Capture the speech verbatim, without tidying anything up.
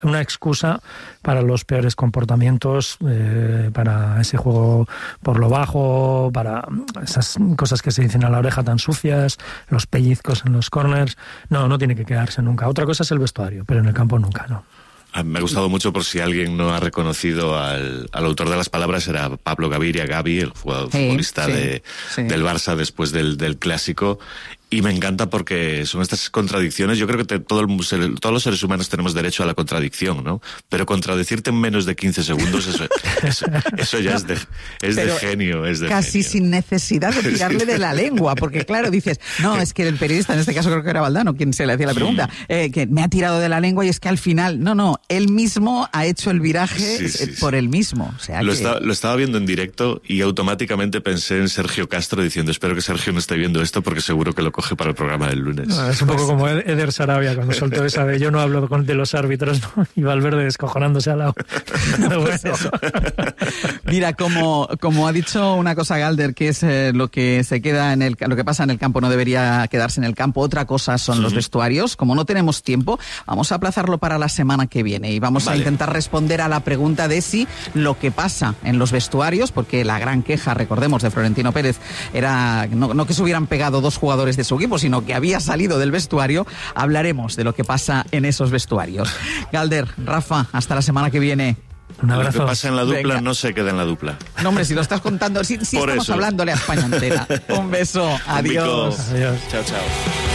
una excusa para los peores comportamientos, eh, para ese juego por lo bajo, para esas cosas que se dicen a la oreja tan sucias, los pellizcos en los corners. No, no tiene que quedarse nunca. Otra cosa es el vestuario, pero en el campo nunca, no. Me ha gustado mucho, por si alguien no ha reconocido al, al autor de las palabras, era Pablo Gaviria, Gavi, el jugador, sí, futbolista sí, de, sí. del Barça después del, del Clásico. Y me encanta porque son estas contradicciones. Yo creo que te, todo el, todos los seres humanos tenemos derecho a la contradicción, ¿no? Pero contradecirte en menos de quince segundos, eso, eso, eso ya es de, es de genio. Es de casi genio. Sin necesidad de tirarle de la lengua, porque claro, dices, no, es que el periodista, en este caso creo que era Valdano quien se le hacía la pregunta, eh, que me ha tirado de la lengua y es que al final, no, no, él mismo ha hecho el viraje sí, sí, por sí. él mismo. O sea lo, que... está, lo estaba viendo en directo y automáticamente pensé en Sergio Castro diciendo, espero que Sergio no esté viendo esto porque seguro que lo coge para el programa del lunes. No, es un poco como Eder Sarabia cuando soltó esa de yo no hablo con, de los árbitros, ¿no? Y Valverde descojonándose al lado. Bueno. Mira, como, como ha dicho una cosa Galder, que es eh, lo que se queda en el, lo que pasa en el campo no debería quedarse en el campo. Otra cosa son sí. los vestuarios. Como no tenemos tiempo, vamos a aplazarlo para la semana que viene y vamos vale. a intentar responder a la pregunta de si lo que pasa en los vestuarios, porque la gran queja, recordemos, de Florentino Pérez era no, no que se hubieran pegado dos jugadores de su equipo, sino que había salido del vestuario. Hablaremos de lo que pasa en esos vestuarios. Galder, Rafa, hasta la semana que viene. Un abrazo. Lo que pasa en la dupla Venga. no se queda en la dupla. No, hombre, si lo estás contando, si, si estamos eso. hablándole a España entera. Un beso, adiós. Un adiós. Chao, chao.